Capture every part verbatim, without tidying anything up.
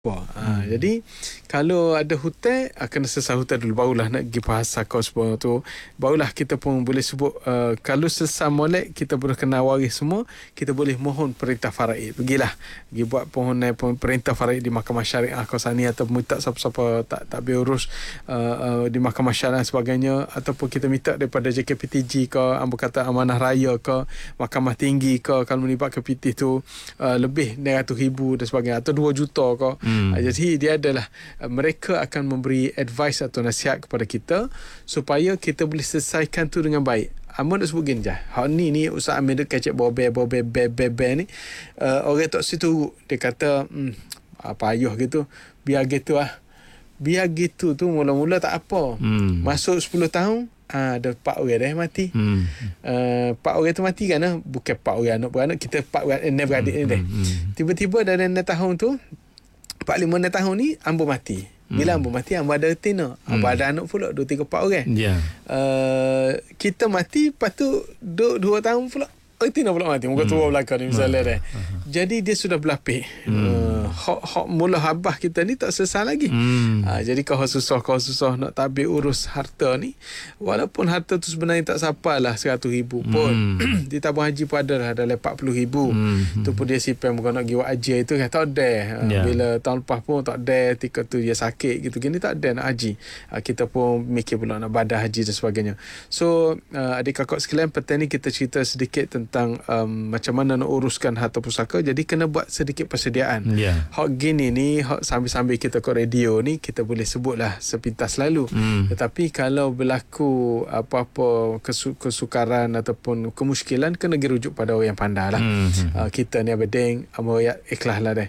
Ha, hmm. Jadi kalau ada hutang, kena selesai hutang dulu, barulah nak pergi bahasa kau semua tu, barulah kita pun boleh sebut uh, kalau selesai molek kita boleh kena waris semua, kita boleh mohon perintah faraid, pergilah pergi buat permohonan perintah faraid di mahkamah syariah Kausani atau minta siapa-siapa tak tak berurus uh, uh, di mahkamah syariah dan sebagainya, ataupun kita minta daripada J K P T G ke, ambo kata amanah raya ke, mahkamah tinggi ke, kalau melibatkan pitih tu uh, lebih enam ratus ribu dan sebagainya, atau dua juta ke. Hmm. Jadi dia adalah mereka akan memberi advice atau nasihat kepada kita supaya kita boleh selesaikan tu dengan baik. Amun nak sebut gini je, hak ni ni Ustaz Amir dia kecek bawa bel bawa bel bel bel bel ni, uh, orang tak situ dia kata hmm, apa ayuh gitu, biar gitu ah, biar gitu tu mula-mula tak apa. Hmm. Masuk sepuluh tahun Ah, ada empat orang dah mati. Hmm. Uh, empat orang tu mati kan, bukan empat orang anak beranak, kita empat orang eh, beradik hmm. ni dah. Hmm. Tiba-tiba dalam enam tahun tu, empat lima enam tahun ni ambo mati. Bila hmm. ambo mati, ambo ada retina. Ambo hmm. ada anak pula dua tiga empat orang. Yeah. Uh, kita mati, lepas tu dua, dua tahun pula retina pula mati. Muka hmm. tua belakang ni misalnya dah. Uh-huh. Jadi dia sudah berlapis. Hmm. Uh, hak hak mula habah kita ni tak selesai lagi. Hmm. Uh, jadi kau susah kau susah nak tabik urus harta ni, walaupun harta tu sebenarnya tak sampai lah seratus ribu pun. Hmm. Di tabung haji pun ada lah dalam empat puluh ribu. Hmm. Tu pun dia simpan bukan nak pergi buat haji itu kan tak ada. Uh, yeah. Bila tahun lepas pun tak ada, ketika tu dia sakit gitu gini tak ada nak haji. Uh, kita pun mikir pula nak badah haji dan sebagainya. So uh, adik kakak sekalian, petang ni kita cerita sedikit tentang tentang um, macam mana nak uruskan harta pusaka. Jadi kena buat sedikit persediaan. Yeah. Hak gini ni, hak sambil-sambil kita ke radio ni, kita boleh sebutlah sepintas lalu. Mm. Tetapi kalau berlaku apa-apa kesu- kesukaran ataupun kemuskilan, kena dirujuk pada orang yang pandai lah. Mm. Uh, kita ni abadeng, amo ya ikhlas lah deh.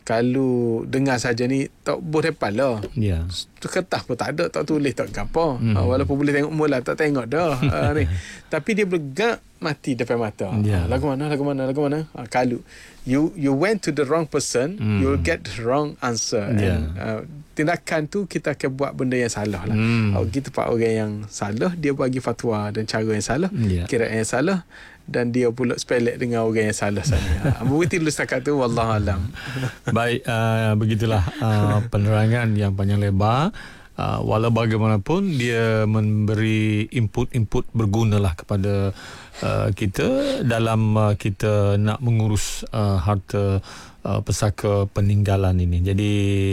Kalau dengar saja ni tak boleh pala. Ya. Tu kertas pun tak ada, tak tulis tak gapo. Hmm. Uh, walaupun boleh tengok mula tak tengok dah uh, ni. Tapi dia bergak mati depan mata. Yeah. Uh, lagu mana lagu mana lagu mana? Uh, kalau you you went to the wrong person, hmm. you'll get the wrong answer. Yeah. And uh, tindakan tu kita akan buat benda yang salah lah. Hmm. Uh, kita pak orang yang salah, dia bagi fatwa dan cara yang salah, yeah. kiraan yang salah, dan dia pula sepelek dengan orang yang salah sana. Berhenti dulu setakat tu, wallahualam. Baik, uh, begitulah uh, penerangan yang panjang lebar. Uh, walau bagaimanapun dia memberi input-input bergunalah kepada uh, kita dalam uh, kita nak mengurus uh, harta uh, pesaka peninggalan ini. Jadi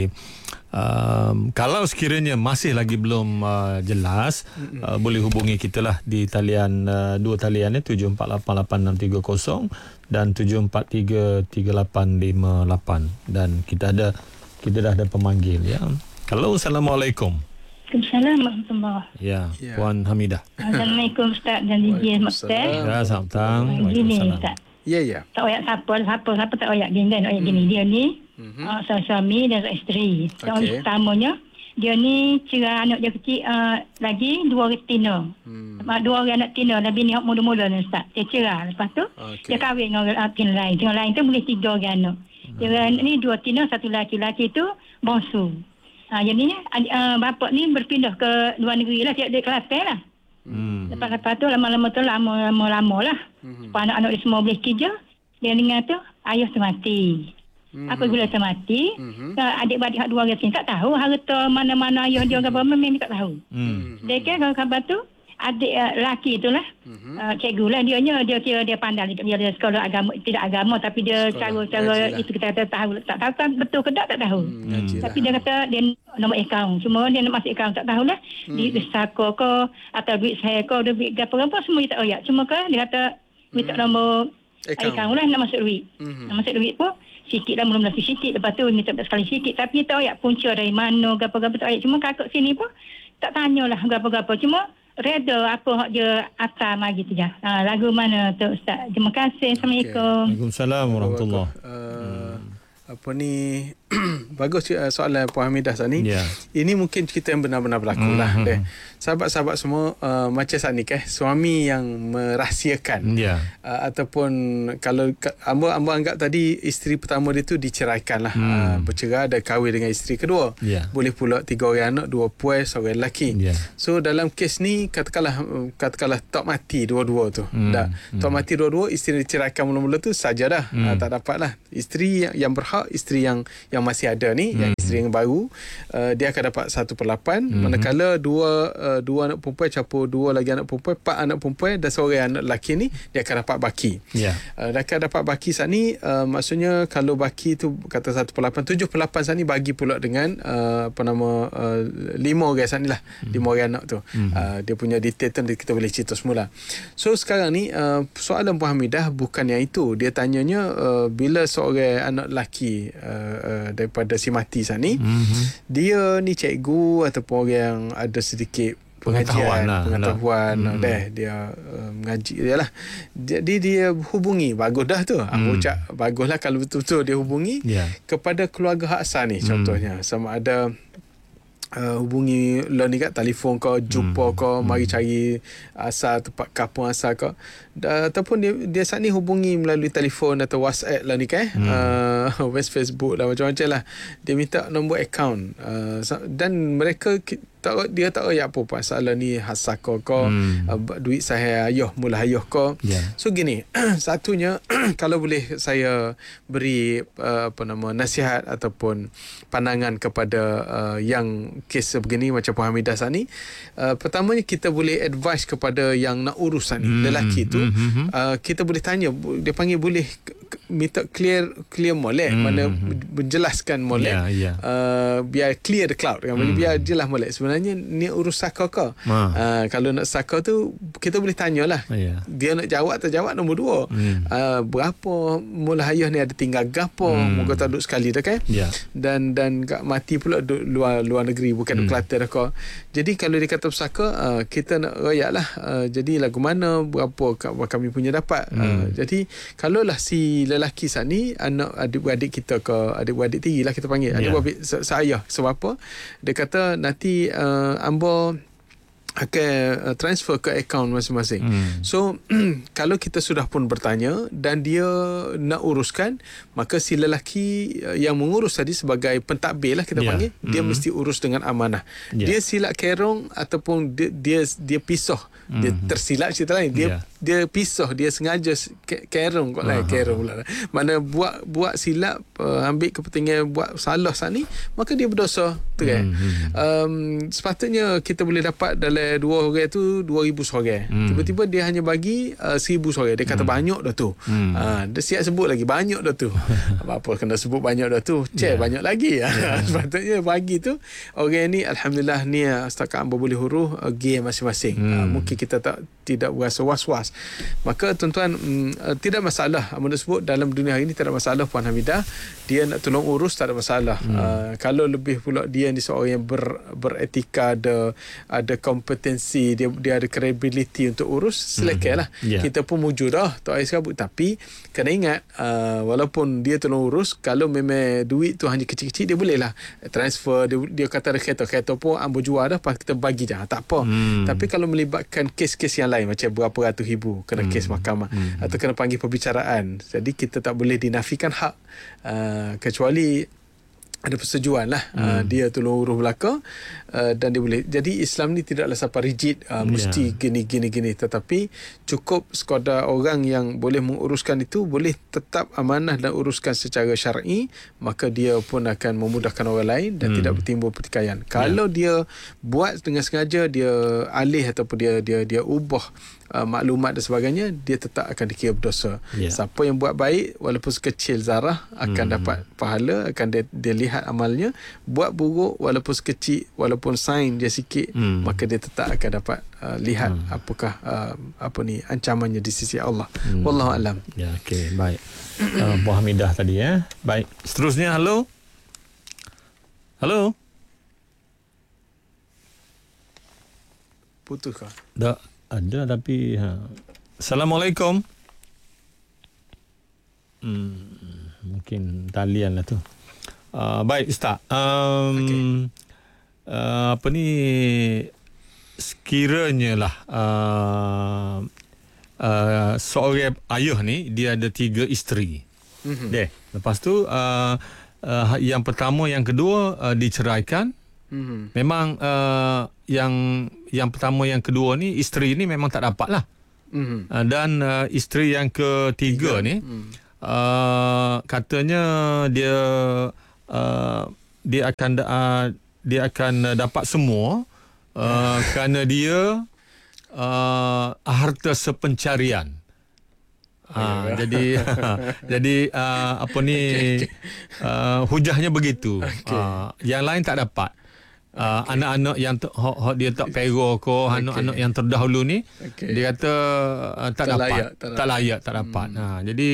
Um, kalau sekiranya masih lagi belum uh, jelas, uh, boleh hubungi kita lah di talian uh, dua talian ni, tujuh empat lapan lapan enam tiga kosong dan tujuh empat tiga tiga lapan lima lapan, dan kita ada kita dah ada pemanggil ya. Halo, Assalamualaikum. Waalaikumsalam warahmatullahi. Ya, yeah. Puan Hamidah. Assalamualaikum Ustaz dan D J Mokhtar. Ya, selamat datang. Waalaikumsalam. Ya, ya. Tak oyak siapa, siapa, siapa tak oyak gini kan, oyak gini. Dia ni mm-hmm. uh, suami dan isteri. Yang okay. pertamanya, dia ni cerai anak dia kecil uh, lagi dua orang tina. Hmm. Dua orang anak tina, lebih ni muda-muda ni Ustaz. Dia cerai. Lepas tu, okay. dia kahwin dengan orang tina lain. Tina lain tu boleh tiga orang anak. Hmm. Dia ni dua tina, satu laki. Laki tu bongsu. Ha, jadi uh, bapak ni berpindah ke luar negeri lah. Dia, dia Kelantan lah. Hmm. Lepas-lepas tu lama-lama tu lama-lama lah. Hmm. Anak-anak dia semua boleh kerja. Dia dengar tu ayah tu mati. Hmm. Apabila tu mati, hmm. adik-adik hak dua orang sini tak tahu harta mana-mana ayah dia apa memang tak tahu. Hmm. Dia kira khabar tu adik uh, lelaki tu lah. Hmm. Uh, cikgu lah dia nya dia kira dia pandai dia, dia sekolah agama, tidak agama tapi dia cara-cara itu kita kata tahu tak tahu tak betul ke tak tak tahu. Hmm. Tapi dia kata dia nombor akaun. Cuma dia nak masuk akaun tak tahulah. Hmm. Di sako ko atau duit saya ko duit gapo-gapo semua dia tak oyak. Cuma ke dia kata minta hmm. nombor akaun lah nak masuk duit. Hmm. Nak masuk duit pun sikit lah, belum lagi sikit. Lepas tu minta sekali sikit. Tapi tak oyak punca dari mana gapo-gapo tak oyak. Cuma kakak sini pun tak tanyalah gapo-gapo. Cuma reda apa hak dia atas mari tu je. Ha, lagu mana tu Ustaz? Terima kasih. Assalamualaikum. Okay. Waalaikumsalam warahmatullahi. Uh, apa ni bagus uh, soalan Puan Hamidah ni. Yeah. Ini mungkin cerita yang benar-benar berlaku mm-hmm. lah. Deh. Sahabat-sahabat semua uh, macam saat ni eh, suami yang merahsiakan. Yeah. Uh, ataupun kalau ambo ambo anggap tadi isteri pertama dia tu diceraikan lah. Mm. Uh, bercerai dan kahwin dengan isteri kedua. Yeah. Boleh pula tiga orang anak, dua puas, seorang lelaki. Yeah. So dalam kes ni katakanlah katakanlah tak mati dua-dua tu. Mm. Dah. Mm. Tak mati dua-dua, isteri diceraikan mula-mula tu saja dah. Mm. Uh, tak dapat lah. Isteri yang, yang berhak, isteri yang yang masih ada ni, hmm. yang isteri yang baru, uh, dia akan dapat satu per lapan. Hmm. Manakala dua uh, dua anak perempuan campur dua lagi anak perempuan, empat anak perempuan dan seorang anak lelaki ni, dia akan dapat baki. Yeah. Uh, dia akan dapat baki saat ni, uh, maksudnya kalau baki tu kata satu per lapan, tujuh per lapan saat ni bagi pula dengan uh, apa nama uh, lima orang saat ni lah, hmm. lima orang anak tu. Hmm. Uh, dia punya detail tu kita boleh cerita semula. So sekarang ni uh, soalan Puan Hamidah bukan yang itu. Dia tanyanya uh, bila seorang anak lelaki uh, uh, daripada si mati saat ni, mm-hmm. dia ni cikgu ataupun orang yang ada sedikit pengajian, pengetahuan, lah, pengetahuan hmm. dah dia uh, mengaji dia lah. Jadi dia hubungi, bagus dah tu. Hmm. Aku cak baguslah kalau betul-betul dia hubungi yeah. kepada keluarga hak asal ni, hmm. contohnya sama ada Uh, hubungi lo ni kat telefon kau, jumpa hmm. kau, mari cari asal tempat kampung asal kau, da, ataupun dia dia saat ni hubungi melalui telefon atau WhatsApp lah ni kan, hmm. uh, West Facebook lah, macam-macam lah. Dia minta nombor akaun, uh, dan mereka tak, dia tak tahu apa pasal ni hasal kau kau, hmm. uh, duit saya ayah mula ayah kau. Yeah. So gini, satunya kalau boleh saya beri uh, apa nama nasihat ataupun pandangan kepada uh, yang kes begini macam Puan Hamidah saat ni, uh, pertamanya kita boleh advise kepada yang nak urus saat ni, hmm. lelaki tu, hmm. uh, kita boleh tanya, dia panggil boleh minta clear clear molek, hmm. mana menjelaskan molek, yeah, yeah. Uh, biar clear the cloud kan, hmm. biar jelas molek sebenarnya ni urus saka kau. Ah. Uh, kalau nak saka tu kita boleh tanyalah. Yeah. Dia nak jawab atau jawab nombor dua. Hmm. Uh, berapa mula ayah ni ada tinggal gapo, hmm. moga tak duduk sekali dah kan. Yeah. Dan dan kat mati pula duduk luar luar negeri, bukan duduk hmm. Kelantan dah kau. Jadi kalau dia kata pesaka, uh, kita nak royaklah. Uh, jadi lagu mana berapa kami punya dapat. Hmm. Uh, jadi kalaulah si lelaki saat ni anak adik-beradik kita ke, adik-beradik tiri lah kita panggil, yeah. adik-beradik saya sebab apa dia kata nanti uh, ambo akan uh, transfer ke akaun masing-masing. Hmm. So kalau kita sudah pun bertanya dan dia nak uruskan, maka si lelaki uh, yang mengurus tadi sebagai pentadbir lah kita yeah. panggil, dia hmm. mesti urus dengan amanah. Yeah. Dia silap kerong ataupun dia dia, dia pisah, hmm. dia tersilap cerita lain. Dia yeah. dia pisah, dia sengaja ke, kerong kot lah, uh-huh. kerong pula. Mana buat buat silap, uh, ambil kepentingan buat salah saat ni, maka dia berdosa. Tu kan. Hmm. Um, sepatutnya kita boleh dapat dalam dua orang tu dua ribu seorang. Hmm. Tiba-tiba dia hanya bagi uh, seribu seorang. Dia kata hmm. banyak dah tu. Hmm. Uh, dia siap sebut lagi banyak dah tu. Apa kena sebut banyak dah tu? Cek yeah. banyak lagi. Yeah. Sepatutnya bagi tu orang ni alhamdulillah ni setakat hamba boleh huruf uh, gear masing-masing. Hmm. Uh, mungkin kita tak tidak berasa was-was. Maka tuan-tuan um, uh, tidak masalah. Menurut sebut dalam dunia hari ni tidak masalah Puan Hamidah. Dia nak tolong urus tak ada masalah. Hmm. Uh, kalau lebih pula dia ni seorang yang ber, beretika, ada ada kompetensi, dia dia ada credibility untuk urus, silakanlah. Mm-hmm. Yeah. Kita pun mujur dah tak payah serabut, tapi kena ingat uh, walaupun dia tolong urus, kalau memang duit tu hanya kecil-kecil, dia boleh lah transfer. Dia, dia kata ada kereta-kereta pun ambil jual dah, pas kita bagi je, tak apa. Mm. Tapi kalau melibatkan kes-kes yang lain macam berapa ratus ribu kena mm. kes mahkamah, mm. atau kena panggil perbicaraan, jadi kita tak boleh dinafikan hak, uh, kecuali ada persetujuan lah. Hmm. Uh, dia tolong urus belaka, uh, dan dia boleh. Jadi Islam ni tidaklah sampai rigid uh, mesti yeah. gini gini gini, tetapi cukup sekadar orang yang boleh menguruskan itu boleh tetap amanah dan uruskan secara syar'i, maka dia pun akan memudahkan orang lain dan hmm. tidak bertimbul pertikaian. Kalau yeah. dia buat dengan sengaja, dia alih ataupun dia dia dia ubah Uh, maklumat dan sebagainya, dia tetap akan dikira berdosa. Yeah. Siapa yang buat baik walaupun sekecil zarah akan hmm. dapat pahala, akan dia, dia lihat amalnya. Buat buruk walaupun sekecil, walaupun sign dia sikit, hmm. maka dia tetap akan dapat uh, lihat hmm. apakah uh, apa ni ancamannya di sisi Allah. Hmm. Wallahu alam. Ya, okey, baik. uh, Puan Hamidah tadi ya. Baik. Seterusnya, halo. Halo. Putus kah? Tak. Ada tapi ha. Assalamualaikum. Hmm, mungkin talian lah tu. Uh, baik Ustaz. Um, okay. uh, apa ni, sekiranya lah uh, uh, seorang ayah ni dia ada tiga isteri. Mm-hmm. Deh. Lepas tu uh, uh, yang pertama, yang kedua uh, diceraikan. Mm-hmm. Memang uh, yang yang pertama, yang kedua ni, isteri ni memang tak dapat lah. Mm-hmm. Uh, dan uh, isteri yang ketiga Tiga. ni mm. uh, katanya dia uh, dia akan uh, dia akan uh, dapat semua uh, kerana dia uh, harta sepencarian. Ha, jadi jadi uh, apa ni okay, okay. Uh, hujahnya begitu. Okay. Uh, yang lain tak dapat. Uh, okay. Anak-anak yang ter, hot, hot dia tak pero ko, okay. anak-anak yang terdahulu ni okay. dia kata uh, tak, tak dapat, layak, tak, tak layak, tak dapat. Hmm. Ha, jadi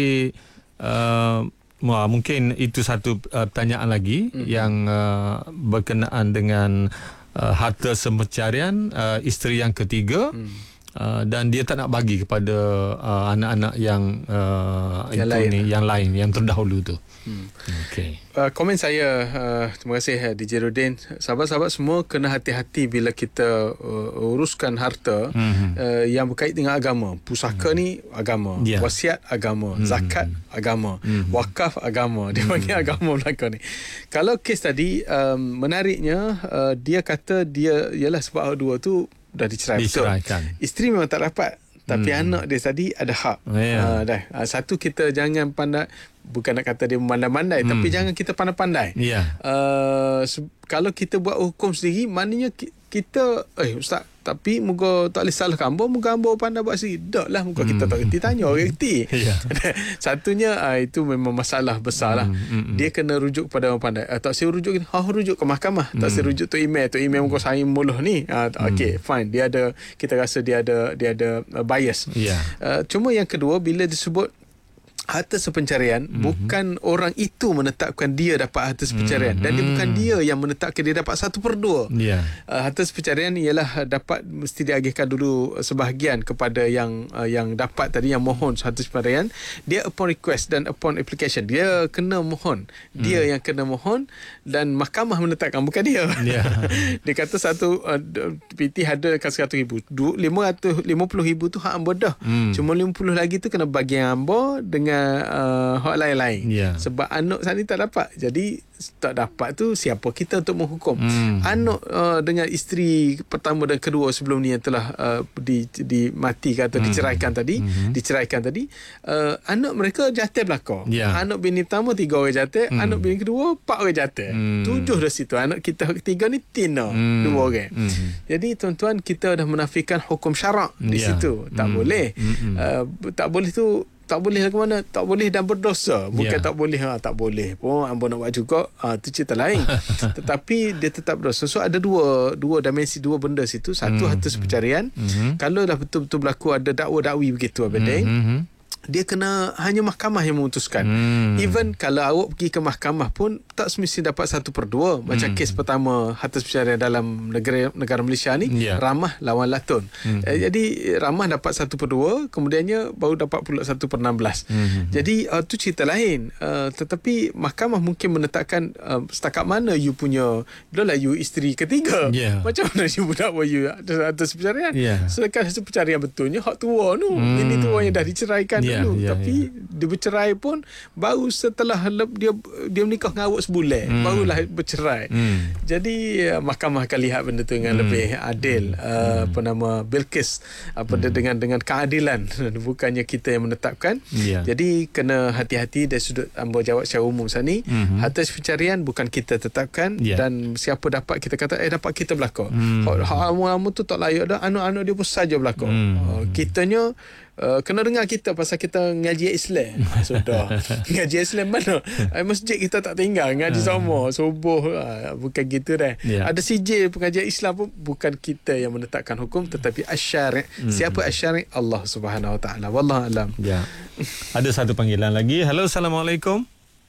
uh, wah, mungkin itu satu uh, pertanyaan lagi hmm. yang uh, berkenaan dengan uh, harta sepencarian uh, isteri yang ketiga. Hmm. Uh, dan dia tak nak bagi kepada uh, anak-anak yang uh, yang itu lain. ni yang lain yang terdahulu tu. Hmm. Okey. Uh, komen saya uh, terima kasih uh, D J Rodin. Sahabat-sahabat semua kena hati-hati bila kita uh, uruskan harta mm-hmm. uh, yang berkait dengan agama. Pusaka mm-hmm. ni agama, yeah. wasiat agama, mm-hmm. zakat agama, mm-hmm. wakaf agama. Dia panggil mm-hmm. agama belakang ni. Kalau kes tadi um, menariknya uh, dia kata dia ialah sebab dua tu dah dicerai. Diceraikan. Betul. Isteri memang tak dapat. Tapi hmm. anak dia tadi ada hak. Yeah. Uh, dah. Uh, satu, kita jangan pandai, bukan nak kata dia memandai-mandai, hmm. tapi jangan kita pandai-pandai. Yeah. Uh, se- kalau kita buat hukum sendiri, maknanya ki- kita, eh Ustaz, tapi muka tak boleh salahkan hamba, muka hamba pandai buat sendiri. Tak lah, muka hmm. kita tak kerti, tanya orang kerti. Yeah. Satunya, uh, itu memang masalah besar lah. Hmm. Dia kena rujuk kepada orang pandai. Uh, tak saya rujuk, ha, rujuk ke mahkamah. Hmm. Tak saya rujuk tu email. Tu email muka saya muluh ni. Uh, hmm. Okay, fine. Dia ada, kita rasa dia ada dia ada uh, bias. Yeah. Uh, cuma yang kedua, bila disebut harta sepencarian, mm-hmm. bukan orang itu menetapkan dia dapat harta sepencarian, mm-hmm. dan dia bukan dia yang menetapkan dia dapat satu per dua. Yeah. Uh, harta sepencarian ialah dapat, mesti diagihkan dulu sebahagian kepada yang uh, yang dapat tadi, yang mohon harta sepencarian. Dia upon request dan upon application, dia kena mohon, dia mm. yang kena mohon, dan mahkamah menetapkan, bukan dia. Yeah. Dia kata satu uh, P T ada kasih seratus ribu, lima ratus lima puluh ribu tu hak hamba dah. Mm. Cuma lima puluh lagi tu kena bagi hamba dengan Uh, hak lain-lain. Yeah. Sebab anak saat ni tak dapat. Jadi tak dapat tu siapa kita untuk menghukum? Mm. Anak uh, dengan isteri pertama dan kedua sebelum ni yang telah uh, di, dimatikan atau mm. diceraikan tadi, mm-hmm. diceraikan tadi, uh, anak mereka jatuh belaka. Yeah. Anak bini pertama tiga orang jatuh, mm. anak bini kedua empat orang jatuh. Mm. Tujuh dah situ. Anak kita ketiga ni tina, mm. dua orang. Mm. Jadi tuan-tuan, kita dah menafikan hukum syarak di yeah. situ. Tak mm. boleh. Mm-hmm. Uh, tak boleh tu tak boleh ke mana? Tak boleh dan berdosa. Bukan yeah. tak boleh, ha, tak boleh pun hamba nak buat juga, ha, tu cerita lain. Tetapi dia tetap berdosa. So ada dua dua dimensi, dua benda situ. Satu, mm. harta sepencarian. Mm-hmm. Kalau dah betul-betul berlaku ada dakwa-dakwi begitu, Abang, mm-hmm. dia kena hanya mahkamah yang memutuskan. Hmm. Even kalau awak pergi ke mahkamah pun tak semestinya dapat satu per dua. Macam hmm. kes pertama harta sepencarian dalam negara negara Malaysia ni, yeah. Ramah lawan Latun. Hmm. Eh, jadi Ramah dapat satu per dua, kemudiannya baru dapat pula satu per enam belas. Hmm. Jadi uh, tu cerita lain. Uh, tetapi mahkamah mungkin menetapkan uh, setakat mana you punya, betul lah you isteri ketiga. Yeah. Macam mana you budak you harta sepencarian? Yeah. Sedangkan harta sepencarian betulnya hak tua tu. Hmm. Ini tua yang dah diceraikan. Yeah, dulu. Yeah, tapi yeah. dia bercerai pun baru setelah dia dia menikah dengan awak sebulan, mm. barulah bercerai. Mm. Jadi uh, mahkamah akan lihat benda tu dengan mm. lebih adil. Mm. Uh, apa nama, Bilqis apa mm. dengan dengan keadilan, bukannya kita yang menetapkan. Yeah. Jadi kena hati-hati dari sudut hamba jawab secara umum sini. Mm-hmm. Harta pencarian bukan kita tetapkan, yeah. dan siapa dapat kita kata eh dapat kita belaka. Mm. Hak amu-amu tu tak layak dah, anak-anak dia pun saja belaka. Mm. Uh, kitanya Uh, kena dengar kita pasal kita ngaji Islam. Sudah. Ngaji Islam mana? Masjid kita tak tinggal, ngaji sama subuh, uh, bukan gitu dah. Yeah. Ada sijil pengajian Islam pun bukan kita yang menetapkan hukum, tetapi asy-syari'. Mm. Siapa asy-syari'? Allah Subhanahu Wa Taala. Wallahu alam. Ya. Ada satu panggilan lagi. Halo, Assalamualaikum.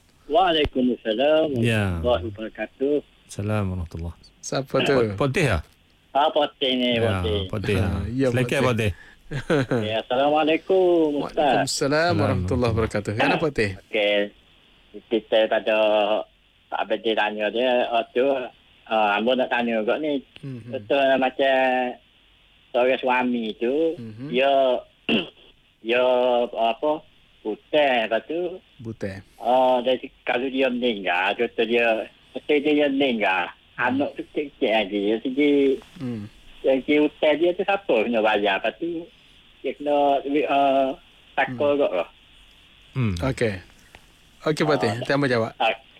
Waalaikumsalam. Ya. Warahmatullahi wabarakatuh. Assalamualaikum warahmatullahi. Siapa tu? Poteh ah? Ah, poteh ni, poteh. Ya, poteh. Ya, poteh. Poteh. Ya, Assalamualaikum Ustaz. Waalaikumsalam warahmatullahi wabarakatuh. Kenapa teh? Okey. Kita pada Pak Abedi tanya dia, oh tu, uh, hamba nak tanya juga ni. Mm-hmm. Betul macam seorang suami tu, mm-hmm. dia dia apa? Buta, lepas tu buta. Oh, jadi kalau dia meninggal, contoh dia, mesti dia meninggal. Mm. Anak tu kecil-kecil lagi. Jadi mm. Jadi hotel dia tu siapa kena bayar? Lepas tu dia kena uh, takut hmm. kot lah. Hmm. Okey. Okey, Pak Teh. Kita uh, jawab. Uh,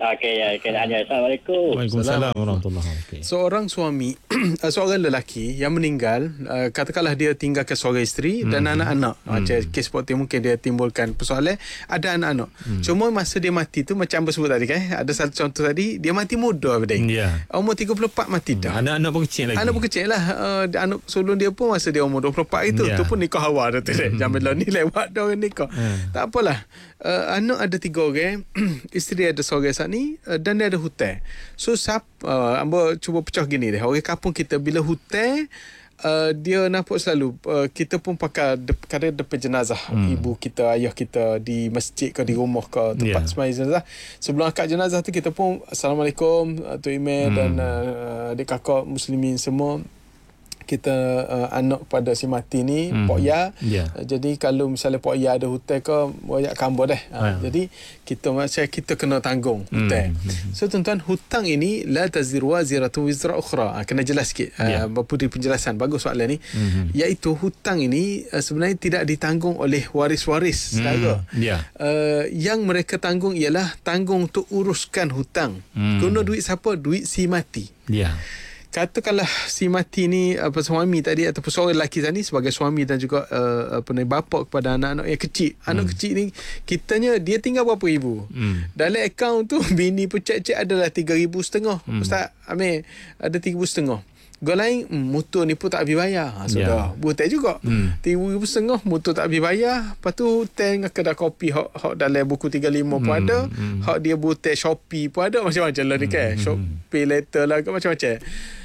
Okey, ya. Kena tanya. Assalamualaikum. Waalaikumsalam warahmatullahi wabarakatuh. Seorang suami, seorang lelaki yang meninggal, uh, katakanlah dia tinggalkan seorang isteri mm. dan anak-anak. Mm. Macam kes seperti mungkin dia timbulkan persoalan, ada anak-anak. Mm. Cuma masa dia mati tu, macam Abang sebut tadi kan, ada satu contoh tadi, dia mati muda. Yeah. Umur tiga puluh empat mati dah. Mm. Anak-anak pun kecil lagi. Anak pun kecil lah. Uh, anak sulung dia pun masa dia umur dua puluh empat itu, yeah. tu pun nikah awal tu. Mm. Jamil ni lewat dah orang nikah. Mm. Tak apalah. Uh, anak ada tiga orang, isteri ada seorang saat ni, uh, dan dia ada hutang. So siapa uh, Amba cuba pecah gini deh. Orang kampung kita bila hutang, uh, dia nampak selalu uh, kita pun pakai de- kadang depan jenazah hmm. ibu kita, ayah kita di masjid ke di rumah ke tempat yeah. sembahyang jenazah. Sebelum akad jenazah tu kita pun Assalamualaikum uh, Tok Imam hmm. dan uh, adik kakak muslimin semua, kita uh, anak kepada si mati ni mm. Pok Ya. Yeah. Uh, jadi kalau misalnya Pok Ya ada hutang ke, banyak kambur dah. Uh, yeah. Jadi kita macam kita kena tanggung hutang. Mm. So tuan-tuan, hutang ini la taziru waziratun wizra ukhra. Uh, kena jelas sikit. Uh, yeah. Beri penjelasan. Bagus soalan ni. Mm-hmm. Iaitu hutang ini uh, sebenarnya tidak ditanggung oleh waris-waris saudara. Mm. Yeah. Uh, yang mereka tanggung ialah tanggung untuk uruskan hutang. Mm. Guna duit siapa? Duit si mati. Ya. Yeah. Katakanlah si mati ni apa suami tadi ataupun seorang lelaki tadi sebagai suami dan juga uh, apa ni bapa kepada anak-anak yang kecil. Anak hmm. kecil ni kitanya dia tinggal berapa ribu. Hmm. Dalam akaun tu bini pun cek-cek adalah tiga ribu setengah. Hmm. Ustaz Amir ada tiga ribu setengah. Gua lain mm, motor ni pun tak habis bayar. Ha, sudah. Yeah. Butai juga. Hmm. tiga ribu setengah motor tak habis bayar. Lepas tu teng kedai kopi hak hak dalam buku tiga puluh lima pun hmm. ada. Hmm. Hak dia butai Shopee pun ada, macam-macam lah ni kan. Hmm. Shopee letter lah macam-macam.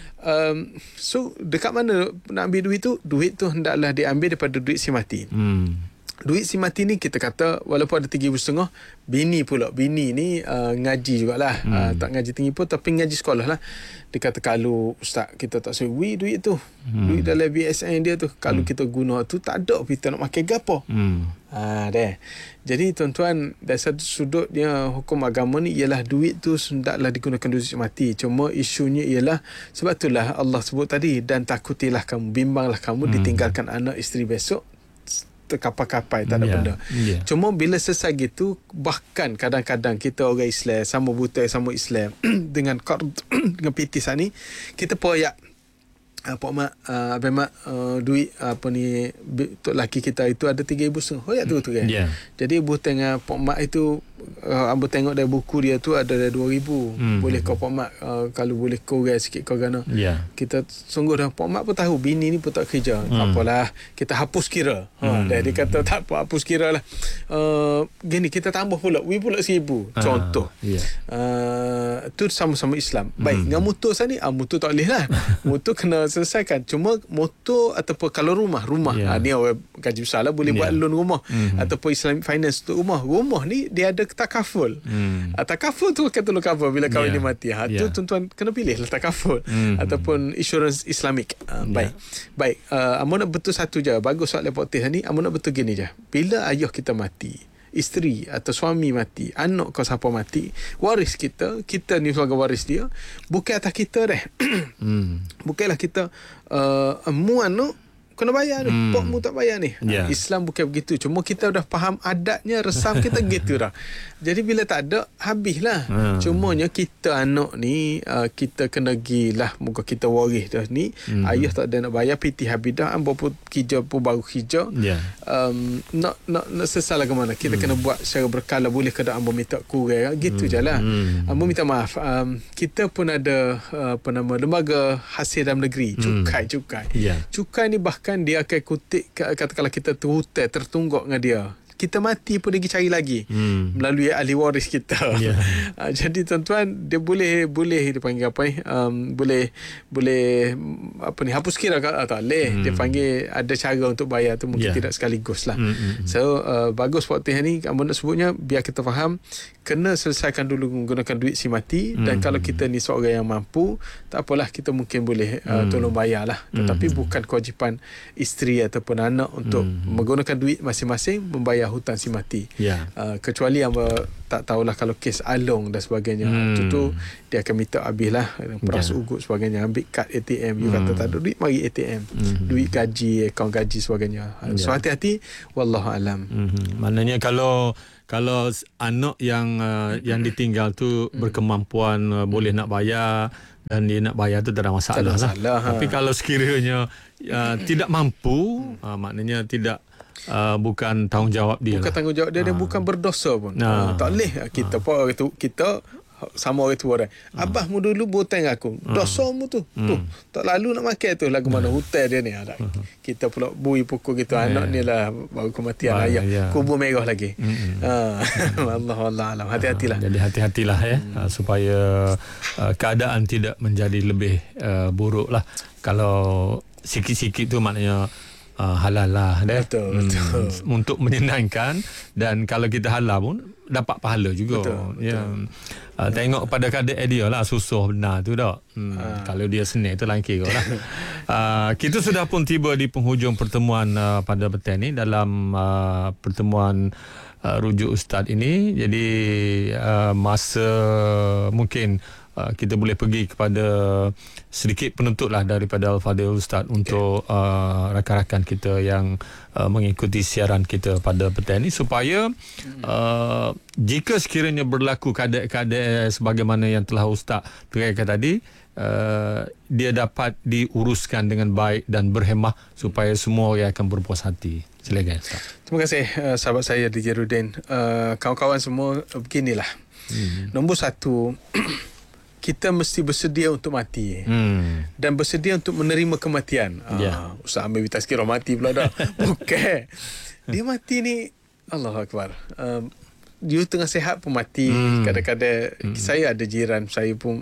Um, so dekat mana nak ambil duit tu? Duit tu hendaklah diambil daripada duit si mati. Hmm. Duit si mati ni kita kata walaupun ada tiga ribu setengah, bini pula. Bini ni uh, ngaji jugalah. Hmm. Uh, tak ngaji tinggi pun tapi ngaji sekolah lah. Dia kata kalau ustaz kita tak sewi duit tu. Hmm. Duit dalam B S N dia tu. Kalau hmm. kita guna tu tak ada kita nak makan gapo. Hmm. Ha, deh. Jadi tuan-tuan, dari satu sudutnya hukum agama ni ialah duit tu hendaklah digunakan duit mati. Cuma isunya ialah sebab itulah Allah sebut tadi, dan takutilah kamu, bimbanglah kamu hmm. ditinggalkan anak isteri besok terkapai-kapai, tak ada yeah. benda. Yeah. Cuma bila selesai gitu, bahkan kadang-kadang kita orang Islam sama buta sama Islam dengan qard dengan P T saat ni, kita poyak Uh, Pak Mak, uh, Abang Mak, uh, duit uh, apa ni untuk lelaki kita itu ada tiga ribu setengah. Oh ya tu tu kan. Yeah. Jadi ibu tengah Pak Mak itu, uh, Abang tengok dari buku dia tu ada dua ribu. Mm. Boleh kau Pak Mak uh, kalau boleh kurang sikit kau gana. Yeah. Kita sungguh dah Pak Mak pun tahu bini ni pun tak kerja. Mm. Tak apalah, kita hapus kira. Ha, mm. dia kata tak apa, hapus kira lah. Uh, gini kita tambah pula, we pula seribu. Ah, contoh. Yeah. Uh, tu sama-sama Islam. Baik, mm. dengan motor sana ni, ah, motor tak boleh lah. Motor kena selesaikan. Cuma motor ataupun kalau rumah rumah yeah. ha, ni orang gaji besar lah boleh yeah. buat loan rumah mm-hmm. ataupun Islamic finance untuk rumah. Rumah ni dia ada takaful. Mm. Ha, takaful tu akan tolong cover bila kahwin yeah. dia mati. Ha, yeah. tu tuan-tuan kena pilih lah takaful mm-hmm. ataupun insurance Islamic. Ha, baik. Yeah. Baik. Uh, Amun nak betul satu je. Bagus soalan Poktis ni. Amun nak betul gini je. Bila ayah kita mati, isteri atau suami mati, anak kau siapa mati, waris kita, kita ni sebagai waris dia, bukan atas kita dah. hmm. Bukanlah kita uh, mu anak kena bayar ni, hmm. pok mu tak bayar ni. Yeah. Islam bukan begitu. Cuma kita dah faham adatnya, resam kita gitu dah. Jadi bila tak ada, habislah. Hmm. Cumanya kita anak ni, uh, kita kena gilah, muka kita waris dah ni. Hmm. Ayah tak ada nak bayar, piti habis dah. Ambo pun kerja pun baru kerja. Yeah. Um, nak, nak, nak sesal ke mana. Kita hmm. kena buat secara berkala. Boleh ke tak ambo minta kurang. Gitu hmm. je lah. Hmm. Ambo minta maaf. Um, kita pun ada uh, apa nama, lembaga hasil dalam negeri. Cukai, hmm. cukai. Yeah. Cukai ni bahkan dia akan kutip, katakanlah kita terhutang, tertunggak dengan dia, kita mati pun dia pergi cari lagi hmm. melalui ahli waris kita. Yeah. uh, jadi tuan-tuan, dia boleh boleh dia panggil apa ni, um, boleh boleh apa ni, hapus kira tak, tak boleh. Hmm. Dia panggil ada cara untuk bayar tu, mungkin yeah. tidak sekaligus lah. Hmm, hmm, hmm. So uh, bagus waktu ni kamu nak sebutnya, biar kita faham kena selesaikan dulu menggunakan duit si mati. Hmm. Dan kalau kita ni seorang yang mampu, tak apalah, kita mungkin boleh uh, hmm. tolong bayar lah. Tetapi hmm. bukan kewajipan isteri ataupun anak untuk hmm. menggunakan duit masing-masing membayar hutang si mati. Yeah. Uh, kecuali yang ber, tak tahulah kalau kes along dan sebagainya. Hmm. Itu tu dia akan minta habis lah, peras yeah. ugut sebagainya, ambil kad A T M. You hmm. kata tak ada duit, mari A T M. Hmm. Duit gaji, akaun gaji sebagainya. Yeah. So hati-hati, wallahualam. Hmm. Maknanya kalau kalau anak yang uh, yang ditinggal tu hmm. berkemampuan uh, boleh nak bayar dan dia nak bayar tu tak ada masalah, tak ada lah. masalah ha. Tapi kalau sekiranya uh, tidak mampu, uh, maknanya tidak Uh, bukan tanggungjawab dia. Bukan lah. tanggungjawab dia, ha. dia bukan berdosa pun. Ha. Ha. Tak boleh kita ha. pun orang tu kita sama orang tua dah. Abahmu dulu butang aku. Dosamu tu. Hmm. Tu. Tak lalu nak makan tu lagu mana hutan dia ni. Ada. Kita pula bui pukul gitu yeah. anak ni lah baru kematian bah, ayah. Yeah. Kubur merah lagi. Hmm. Ha. Allah Allah alam. Hati-hatilah. Jadi hati-hatilah ya hmm. supaya uh, keadaan tidak menjadi lebih uh, buruk lah. Kalau sikit-sikit tu maknanya Uh, halal lah dah. Betul, hmm, betul. Untuk menyenangkan, dan kalau kita halal pun dapat pahala juga. Betul, ya. betul. Uh, tengok pada kadek dia lah susah benar tu dah. Hmm, ha. Kalau dia senang tu lain kira lah. uh, kita sudah pun tiba di penghujung pertemuan uh, pada petang ni dalam uh, pertemuan uh, rujuk Ustaz ini. Jadi uh, masa mungkin Uh, kita boleh pergi kepada sedikit penuntut lah daripada Al-Fadhil Ustaz okay. untuk uh, rakan-rakan kita yang uh, mengikuti siaran kita pada petang ini supaya uh, jika sekiranya berlaku kadek-kadek sebagaimana yang telah Ustaz terangkan tadi, uh, dia dapat diuruskan dengan baik dan berhemah supaya semua orang akan berpuas hati. Silakan Ustaz. Terima kasih uh, sahabat saya D J Rudin. Uh, kawan-kawan semua uh, beginilah. Hmm. Nombor satu, kita mesti bersedia untuk mati hmm. dan bersedia untuk menerima kematian. Yeah. Ah, Ustaz ambil tazkirah mati pula dah. Bukan. Dia mati ni Allahu Akbar. Um, dia tengah sihat pun mati. Hmm. Kadang-kadang hmm. saya ada jiran saya pun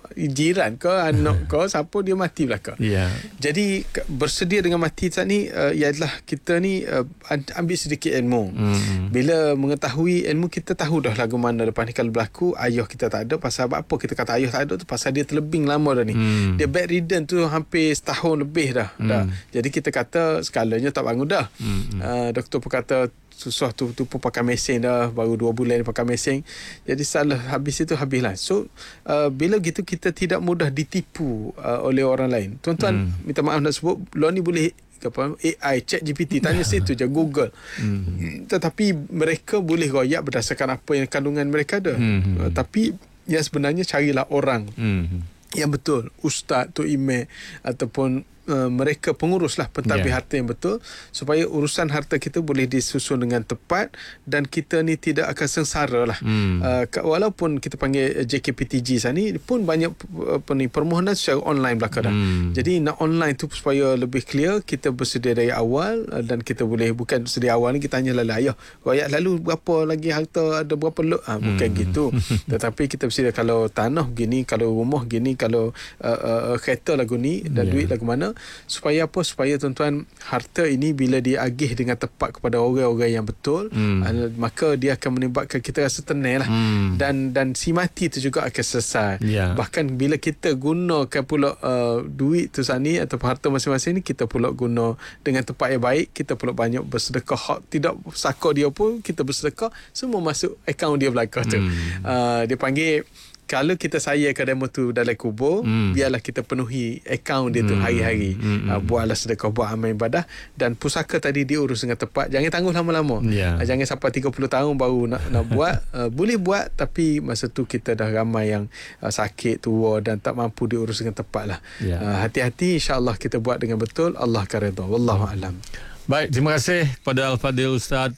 jiran ke anak ke siapa dia mati belaka. Yeah. Jadi bersedia dengan mati saat ni uh, ialah kita ni uh, ambil sedikit ilmu. Mm. Bila mengetahui ilmu kita tahu dah lagu mana lepas ni kalau berlaku ayah kita tak ada pasal apa kita kata ayah tak ada tu pasal dia terlebing lama dah ni. Mm. Dia bedridden tu hampir setahun lebih dah. Mm. dah. Jadi kita kata skalanya tak bangun dah. Mm. Uh, doktor pun kata susah tu tu pun pakai mesin dah baru dua bulan pakai mesin. Jadi salah habis itu habislah. So uh, bila gitu kita tidak mudah ditipu uh, oleh orang lain. Tuan-tuan hmm. minta maaf nak sebut lo ni boleh apa A I Chat G P T tanya situ je Google. Hmm. Tetapi mereka boleh royak berdasarkan apa yang kandungan mereka ada. Hmm. Uh, tapi yang sebenarnya carilah orang hmm. yang betul, ustaz tu email ataupun Uh, mereka penguruslah pentadbir yeah. harta yang betul supaya urusan harta kita boleh disusun dengan tepat dan kita ni tidak akan sengsara lah. Mm. Uh, walaupun kita panggil J K P T G sana ni pun banyak apa ni permohonan secara online belaka dah. Mm. Jadi nak online tu supaya lebih clear kita bersedia dari awal uh, dan kita boleh bukan sedia awal ni kita tanya lalu ayah royak lalu berapa lagi harta ada berapa lot ha, bukan mm. gitu. Tetapi kita bersedia kalau tanah gini, kalau rumah gini, kalau uh, uh, kereta lagu ni dan yeah. duit lagu mana supaya apa supaya tuan-tuan harta ini bila diagih dengan tepat kepada orang-orang yang betul hmm. maka dia akan menyebabkan kita rasa tenang lah hmm. dan dan si mati tu juga akan selesai yeah. bahkan bila kita gunakan pula uh, duit tu sani atau harta masing-masing ni kita pula guna dengan tepat yang baik kita pula banyak bersedekah hak tidak saka dia pun kita bersedekah semua masuk akaun dia belakang tu hmm. uh, dia panggil kalau kita sayangkan demo tu dalam kubur, hmm. biarlah kita penuhi akaun dia tu hmm. hari-hari. Hmm. Uh, buatlah sedekah, buat amal ibadah dan pusaka tadi diurus dengan tepat. Jangan tangguh lama-lama. Yeah. Uh, jangan sampai tiga puluh tahun baru nak nak buat. Uh, boleh buat tapi masa tu kita dah ramai yang uh, sakit, tua dan tak mampu diurus dengan tepat lah. Yeah. Uh, hati-hati, insya-Allah kita buat dengan betul. Allah akan redha. Wallahu a'lam. Baik, terima kasih kepada Al-Fadhil Ustaz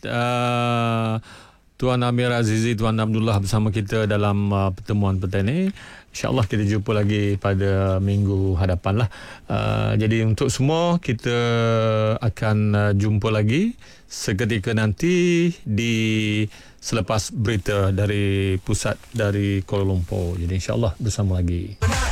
uh, Tuan Amir Azizi, Tuan Abdullah bersama kita dalam uh, pertemuan petang ini. InsyaAllah kita jumpa lagi pada minggu hadapan lah. Uh, jadi untuk semua kita akan uh, jumpa lagi seketika nanti di selepas berita dari pusat dari Kuala Lumpur. Jadi insyaAllah bersama lagi.